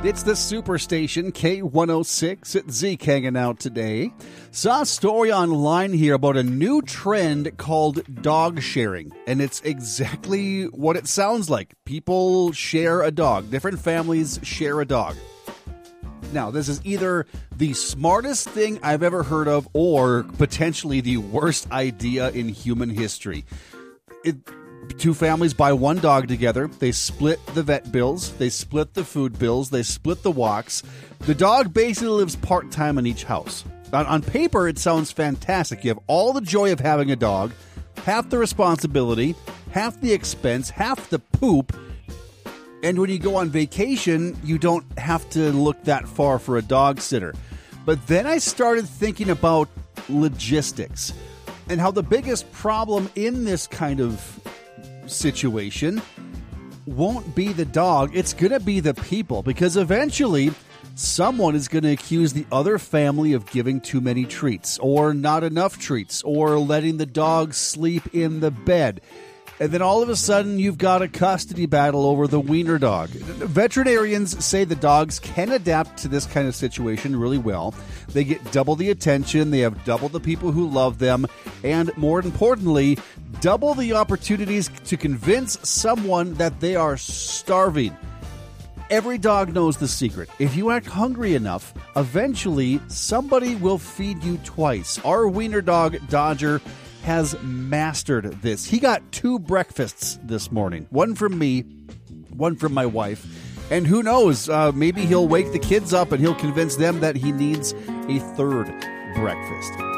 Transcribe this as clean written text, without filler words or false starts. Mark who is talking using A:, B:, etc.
A: It's the Superstation K106 at Zeke hanging out today. Saw a story online here about a new trend called dog sharing, and it's exactly what it sounds like. People share a dog. Different families share a dog. Now, this is either the smartest thing I've ever heard of or potentially the worst idea in human history. Two families buy one dog together. They split the vet bills. They split the food bills. They split the walks. The dog basically lives part-time in each house. On paper, it sounds fantastic. You have all the joy of having a dog, half the responsibility, half the expense, half the poop. And when you go on vacation, you don't have to look that far for a dog sitter. But then I started thinking about logistics and how the biggest problem in this kind of situation won't be the dog. It's going to be the people, because eventually someone is going to accuse the other family of giving too many treats or not enough treats or letting the dog sleep in the bed. And then all of a sudden, you've got a custody battle over the wiener dog. Veterinarians say the dogs can adapt to this kind of situation really well. They get double the attention, they have double the people who love them, and more importantly, double the opportunities to convince someone that they are starving. Every dog knows the secret. If you act hungry enough, eventually somebody will feed you twice. Our wiener dog, Dodger, has mastered this. He got 2 breakfasts this morning. One from me, one from my wife. And who knows, maybe he'll wake the kids up and he'll convince them that he needs a 3rd breakfast.